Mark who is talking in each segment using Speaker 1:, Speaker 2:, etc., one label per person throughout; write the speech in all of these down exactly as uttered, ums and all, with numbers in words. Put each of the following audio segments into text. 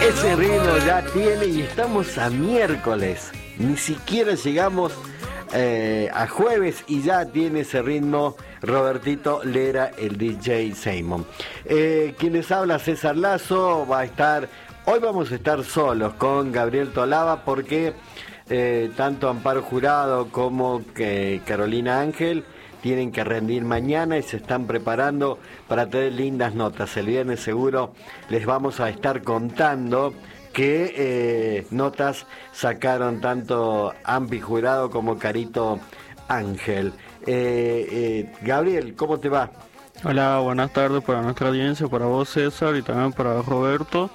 Speaker 1: Ese ritmo ya tiene y estamos a miércoles. Ni siquiera llegamos eh, a jueves y ya tiene ese ritmo Robertito Lera, el D J Simon. Eh, quien les habla, César Lazo, va a estar... Hoy vamos a estar solos con Gabriel Tolava porque eh, tanto Amparo Jurado como que Carolina Ángel tienen que rendir mañana y se están preparando para tener lindas notas. El viernes seguro les vamos a estar contando qué eh, notas sacaron tanto Ampi Jurado como Carito Ángel. Eh, eh, Gabriel, ¿cómo te va?
Speaker 2: Hola, buenas tardes para nuestra audiencia, para vos César y también para Roberto.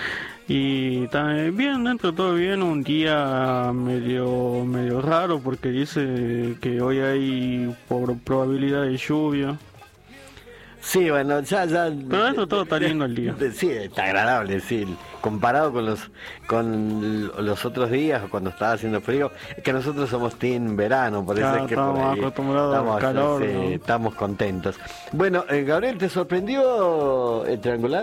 Speaker 2: Y también bien, dentro de todo bien, un día medio medio raro porque dice que hoy hay por probabilidad de lluvia.
Speaker 1: Sí, bueno, ya, ya...
Speaker 2: Pero dentro de todo está lindo el día.
Speaker 1: Sí, está agradable, sí. Comparado con los con los otros días, cuando estaba haciendo frío, es que nosotros somos team verano, por eso
Speaker 2: Ya,
Speaker 1: es que
Speaker 2: estamos
Speaker 1: por ahí
Speaker 2: acostumbrados
Speaker 1: estamos,
Speaker 2: al calor,
Speaker 1: sí,
Speaker 2: ¿no?
Speaker 1: estamos contentos. Bueno, eh, Gabriel, ¿te sorprendió el triangular?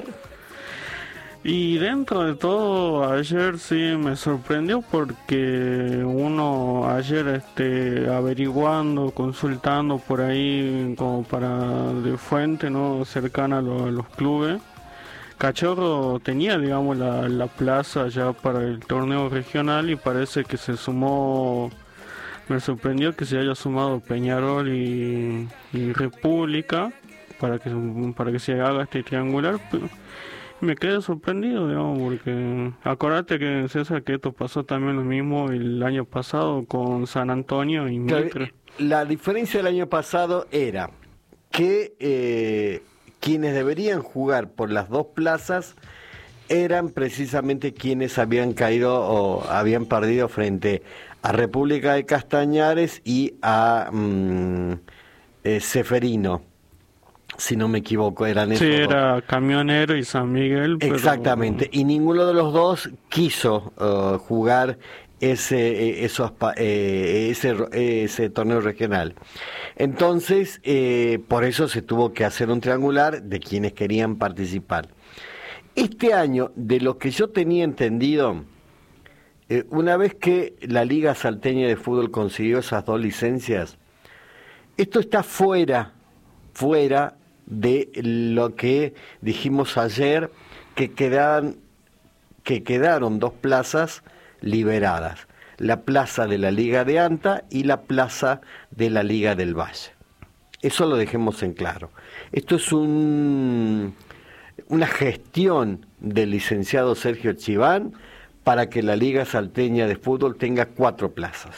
Speaker 2: Y dentro de todo, ayer sí me sorprendió porque uno ayer este averiguando, consultando por ahí como para de fuente, ¿no?, cercana a, lo, a los clubes, Cachorro tenía, digamos, la, la plaza ya para el torneo regional y parece que se sumó, me sorprendió que se haya sumado Peñarol y, y República para que, para que se haga este triangular. Me quedé sorprendido, digamos, porque acordate que, César, que esto pasó también lo mismo el año pasado con San Antonio y Mitre.
Speaker 1: La diferencia del año pasado era que eh, quienes deberían jugar por las dos plazas eran precisamente quienes habían caído o habían perdido frente a República de Castañares y a mm, eh, Ceferino. Si no me equivoco, eran esos
Speaker 2: Sí,
Speaker 1: dos.
Speaker 2: era Camionero y San Miguel. Pero...
Speaker 1: Exactamente, y ninguno de los dos quiso uh, jugar ese, esos, eh, ese, ese torneo regional. Entonces, eh, por eso se tuvo que hacer un triangular de quienes querían participar. Este año, de lo que yo tenía entendido, eh, una vez que la Liga Salteña de Fútbol consiguió esas dos licencias, esto está fuera, fuera de lo que dijimos ayer, que quedaban, que quedaron dos plazas liberadas, la plaza de la Liga de Anta y la plaza de la Liga del Valle. Eso lo dejemos en claro. Esto es un, una gestión del licenciado Sergio Chiván para que la Liga Salteña de Fútbol tenga cuatro plazas.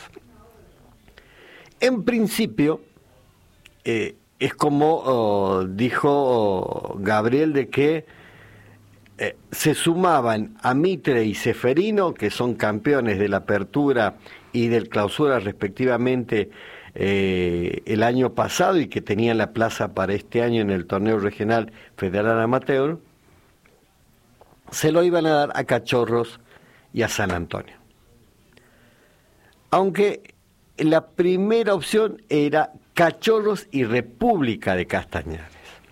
Speaker 1: En principio, eh, es como oh, dijo oh, Gabriel, de que eh, se sumaban a Mitre y Ceferino, que son campeones de la Apertura y del Clausura respectivamente eh, el año pasado y que tenían la plaza para este año en el torneo regional federal amateur, se lo iban a dar a Cachorros y a San Antonio. Aunque la primera opción era Cachorros y República de Castañares.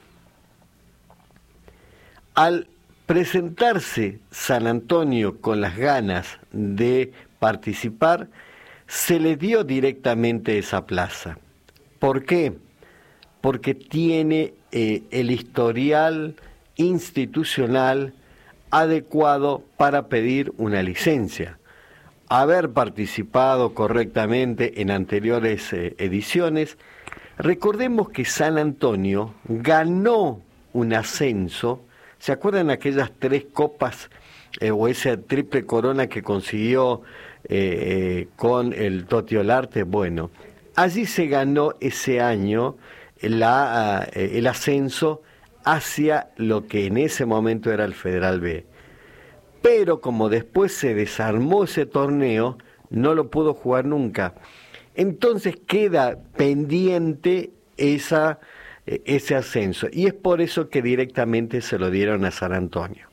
Speaker 1: Al presentarse San Antonio con las ganas de participar, se le dio directamente esa plaza. ¿Por qué? Porque tiene eh, el historial institucional adecuado para pedir una licencia. Haber participado correctamente en anteriores eh, ediciones. Recordemos que San Antonio ganó un ascenso. ¿Se acuerdan aquellas tres copas eh, o esa triple corona que consiguió eh, eh, con el Toti Olarte? Bueno, allí se ganó ese año la, uh, el ascenso hacia lo que en ese momento era el Federal B. Pero como después se desarmó ese torneo, no lo pudo jugar nunca. Entonces queda pendiente esa, ese ascenso. Y es por eso que directamente se lo dieron a San Antonio.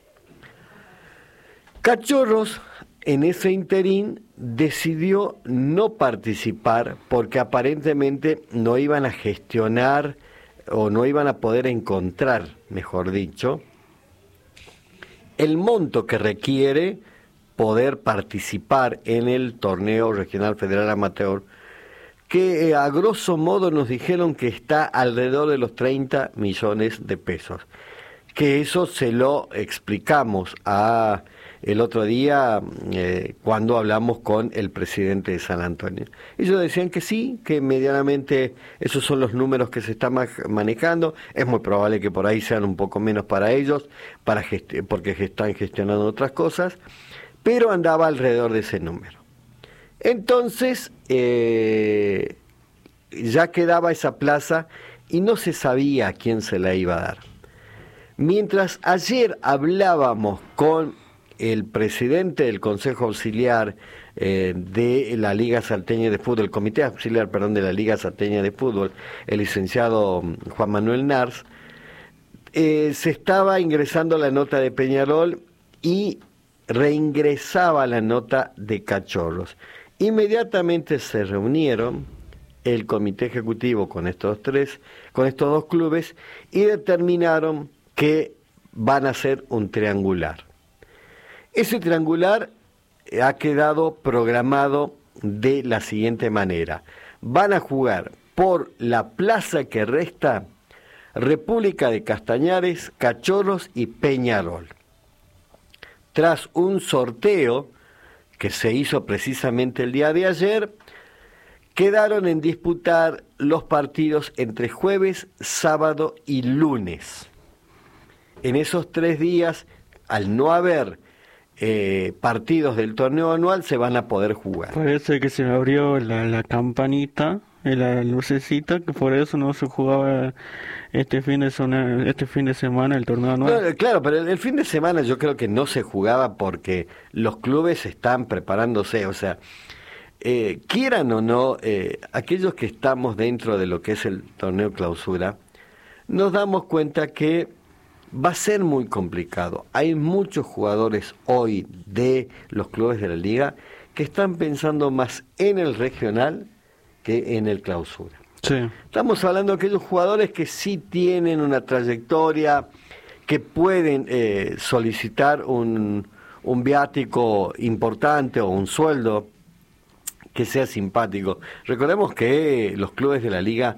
Speaker 1: Cachorros, en ese interín, decidió no participar porque aparentemente no iban a gestionar o no iban a poder encontrar, mejor dicho, el monto que requiere poder participar en el torneo regional federal amateur, que eh, a grosso modo nos dijeron que está alrededor de los treinta millones de pesos. Que eso se lo explicamos a el otro día eh, cuando hablamos con el presidente de San Antonio. Ellos decían que sí, que medianamente esos son los números que se están manejando. Es muy probable que por ahí sean un poco menos para ellos, para gest- porque están gestionando otras cosas, pero andaba alrededor de ese número. Entonces, eh, ya quedaba esa plaza y no se sabía a quién se la iba a dar. Mientras ayer hablábamos con el presidente del Consejo Auxiliar eh, de la Liga Salteña de Fútbol, el Comité Auxiliar, perdón, de la Liga Salteña de Fútbol, el licenciado Juan Manuel Nars, eh, se estaba ingresando la nota de Peñarol y reingresaba la nota de Cachorros. Inmediatamente se reunieron el comité ejecutivo con estos tres, con estos dos clubes, y determinaron que van a hacer un triangular. Ese triangular ha quedado programado de la siguiente manera. Van a jugar por la plaza que resta República de Castañares, Cachorros y Peñarol. Tras un sorteo que se hizo precisamente el día de ayer, quedaron en disputar los partidos entre jueves, sábado y lunes. En esos tres días, al no haber eh, partidos del torneo anual, se van a poder jugar.
Speaker 2: Parece que se me abrió la, la campanita, la lucecita, que por eso no se jugaba este fin de semana, este fin de semana el torneo anual.
Speaker 1: No, claro, pero el, el fin de semana yo creo que no se jugaba porque los clubes están preparándose, o sea, eh, quieran o no, eh, aquellos que estamos dentro de lo que es el torneo clausura, nos damos cuenta que va a ser muy complicado. Hay muchos jugadores hoy de los clubes de la liga que están pensando más en el regional que en el clausura.
Speaker 2: Sí.
Speaker 1: Estamos hablando de aquellos jugadores que sí tienen una trayectoria, que pueden eh, solicitar un, un viático importante o un sueldo que sea simpático. Recordemos que los clubes de la liga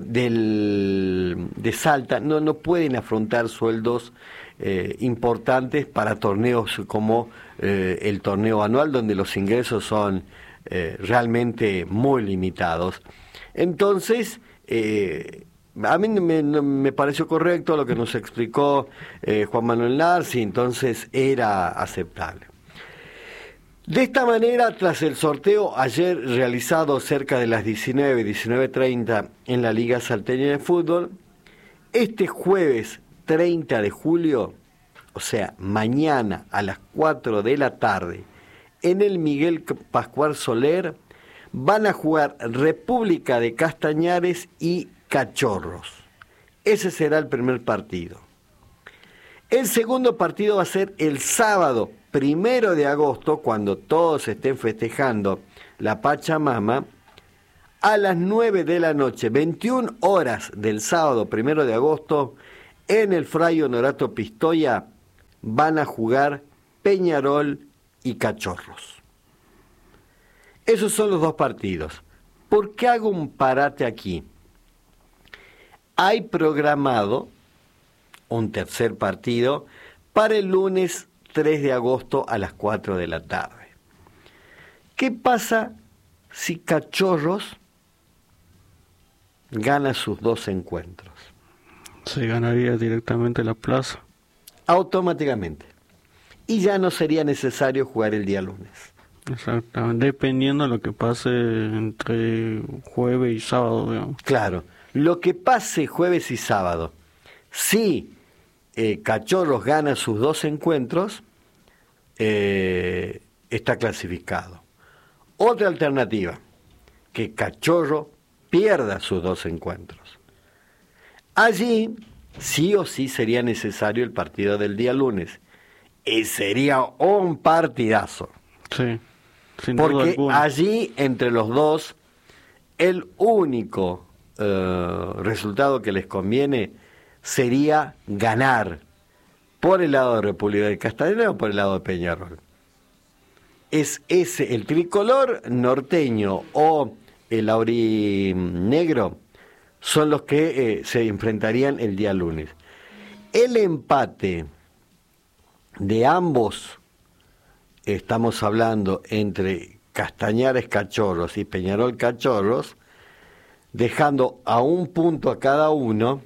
Speaker 1: del, de Salta no, no pueden afrontar sueldos eh, importantes para torneos como eh, el torneo anual, donde los ingresos son eh, realmente muy limitados. Entonces, eh, a mí me, me pareció correcto lo que nos explicó eh, Juan Manuel Nars, y entonces era aceptable. De esta manera, tras el sorteo ayer realizado cerca de las diecinueve, diecinueve treinta en la Liga Salteña de Fútbol, este jueves treinta de julio, o sea, mañana a las cuatro de la tarde, en el Miguel Pascual Soler, van a jugar República de Castañares y Cachorros. Ese será el primer partido. El segundo partido va a ser el sábado, primero de agosto, cuando todos estén festejando la Pachamama, a las nueve de la noche, veintiuna horas del sábado, primero de agosto, en el Fray Honorato Pistoia, van a jugar Peñarol y Cachorros. Esos son los dos partidos. ¿Por qué hago un parate aquí? Hay programado un tercer partido para el lunes tres de agosto a las cuatro de la tarde. ¿Qué pasa si Cachorros gana sus dos encuentros?
Speaker 2: Se ganaría directamente la plaza.
Speaker 1: Automáticamente. Y ya no sería necesario jugar el día lunes.
Speaker 2: Exactamente, dependiendo de lo que pase entre jueves y sábado, digamos.
Speaker 1: Claro, lo que pase jueves y sábado, si eh, Cachorros gana sus dos encuentros, eh, está clasificado. Otra alternativa, que Cachorro pierda sus dos encuentros. Allí, sí o sí sería necesario el partido del día lunes. Y sería un partidazo.
Speaker 2: Sí, sin duda
Speaker 1: Porque
Speaker 2: alguna.
Speaker 1: allí, entre los dos, el único eh, resultado que les conviene sería ganar por el lado de República de Castañares o por el lado de Peñarol. Es ese, el tricolor norteño o el aurinegro son los que eh, se enfrentarían el día lunes. El empate de ambos, estamos hablando entre Castañares Cachorros y Peñarol Cachorros, dejando a un punto a cada uno,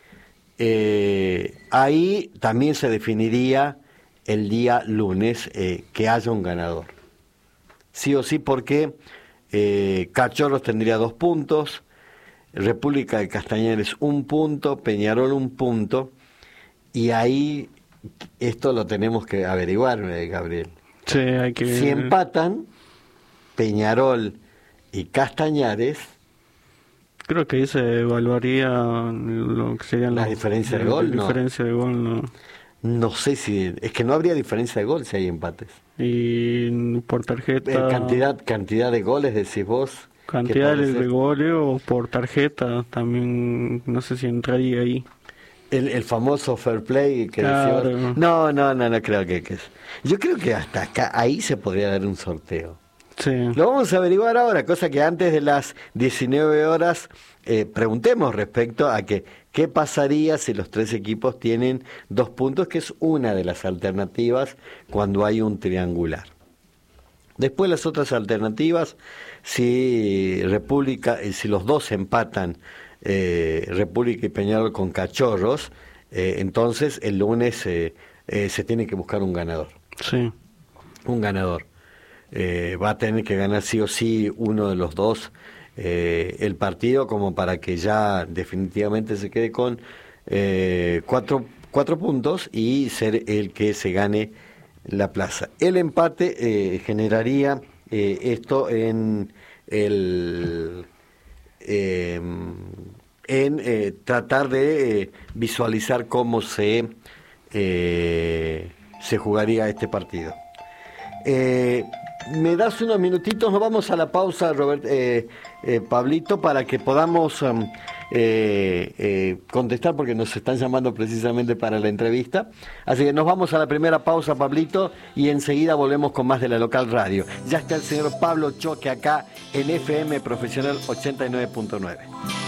Speaker 1: eh, ahí también se definiría el día lunes eh, que haya un ganador. Sí o sí, porque eh, Cachorros tendría dos puntos, República de Castañares un punto, Peñarol un punto, y ahí esto lo tenemos que averiguar, Gabriel.
Speaker 2: Sí, hay que...
Speaker 1: Si empatan, Peñarol y Castañares...
Speaker 2: Creo que ahí se evaluaría lo que serían
Speaker 1: la
Speaker 2: los,
Speaker 1: diferencia de
Speaker 2: la,
Speaker 1: gol,
Speaker 2: la
Speaker 1: ¿no?
Speaker 2: diferencia de gol, ¿no?
Speaker 1: No sé si... Es que no habría diferencia de gol si hay empates.
Speaker 2: Y por tarjeta...
Speaker 1: Eh, cantidad, cantidad de goles, decís vos.
Speaker 2: Cantidad de goles o por tarjeta, también no sé si entraría ahí.
Speaker 1: El, el famoso fair play que
Speaker 2: Claro.
Speaker 1: decías. No, no, no, no creo que, que es. Yo creo que hasta acá, ahí se podría dar un sorteo.
Speaker 2: Sí.
Speaker 1: Lo vamos a averiguar ahora, cosa que antes de las diecinueve horas eh, preguntemos respecto a que qué pasaría si los tres equipos tienen dos puntos, que es una de las alternativas cuando hay un triangular. Después las otras alternativas, si República, si los dos empatan, eh, República y Peñarol con Cachorros, eh, entonces el lunes eh, eh, se tiene que buscar un ganador.
Speaker 2: Sí.
Speaker 1: Un ganador. Eh, va a tener que ganar sí o sí uno de los dos eh, el partido, como para que ya definitivamente se quede con eh, cuatro, cuatro puntos y ser el que se gane la plaza. El empate eh, generaría eh, esto en el eh, en eh, tratar de eh, visualizar cómo se eh, se jugaría este partido. Eh, me das unos minutitos, nos vamos a la pausa, Robert, eh, eh, Pablito, para que podamos um, eh, eh, contestar, porque nos están llamando precisamente para la entrevista. Así que nos vamos a la primera pausa, Pablito, y enseguida volvemos con más de la local radio. Ya está el señor Pablo Choque acá en F M Profesional ochenta y nueve punto nueve.